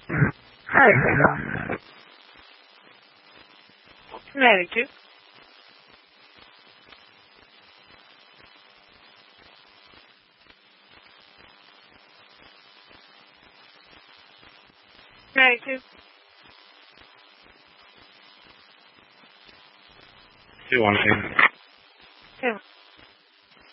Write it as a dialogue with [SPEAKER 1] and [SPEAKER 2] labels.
[SPEAKER 1] Hi, Sarah. Ready to? Ready to?
[SPEAKER 2] Do one thing.
[SPEAKER 1] Two.